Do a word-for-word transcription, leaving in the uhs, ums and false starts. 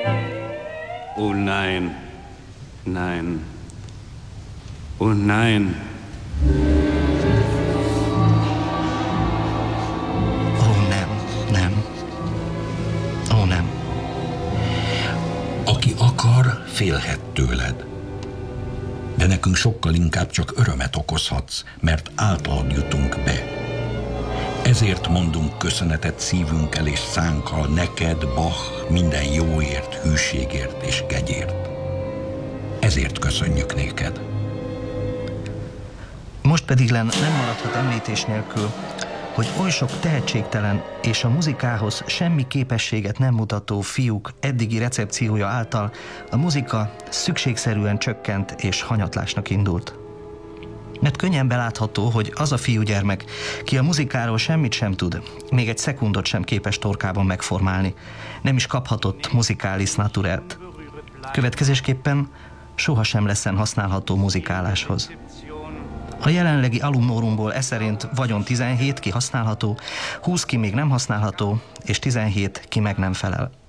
Oh nein, nein, oh nein. Ó, nem, nem. Ó, nem. Aki akar, félhet tőled. De nekünk sokkal inkább csak örömet okozhatsz, mert általad jutunk be. Ezért mondunk köszönetet szívünkkel és szánkkal neked, Bach, minden jóért, hűségért és kegyért. Ezért köszönjük néked. Most pedig len nem maradhat említés nélkül, hogy oly sok tehetségtelen és a muzikához semmi képességet nem mutató fiúk eddigi recepciója által a muzika szükségszerűen csökkent és hanyatlásnak indult. Mert könnyen belátható, hogy az a fiúgyermek, ki a muzikáról semmit sem tud, még egy szekundot sem képes torkában megformálni, nem is kaphatott muzikális naturelt. Következésképpen sohasem leszen használható muzikáláshoz. A jelenlegi alumnórumból e szerint vagyon tizenhét ki használható, húsz ki még nem használható, és tizenhét ki meg nem felel.